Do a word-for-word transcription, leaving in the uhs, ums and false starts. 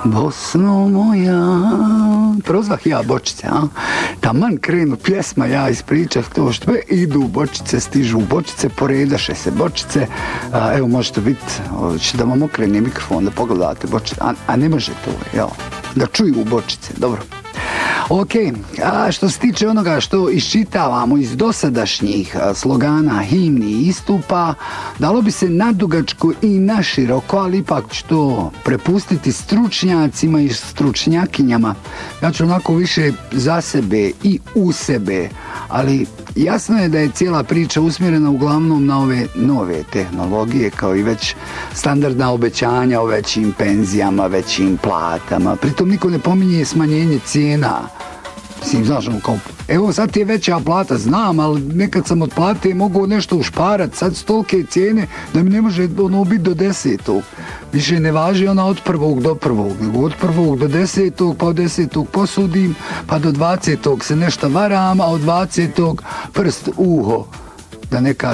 Bosno moja, prozvah ja bočice, a? Taman krenu pjesma, ja ispričah to što idu bočice, stižu bočice, poredaše se bočice, a, evo možete biti, će da vam okrene mikrofon da pogledate bočice, a, a ne može to, jel? Da čuju bočice, dobro. Ok, a što se tiče onoga što iščitavamo iz dosadašnjih slogana, himni i istupa, dalo bi se nadugačko i naširoko, ali ipak ću to prepustiti stručnjacima i stručnjakinjama. Ja ću onako više za sebe i u sebe, ali jasno je da je cijela priča usmjerena uglavnom na ove nove tehnologije, kao i već standardna obećanja o većim penzijama, većim platama. Pritom niko ne pominje smanjenje cijena. Mislim, znaš, kao, evo sad ti je veća plata, znam, ali nekad sam od plate mogu nešto ušparat, sad su tolike cijene da mi ne može ono biti do desetog. Više ne važi ona od prvog do prvog, nego od prvog do desetog, pa od desetog posudim, pa do dvadesetog se nešto varam, a od dvadesetog prst uho, da neka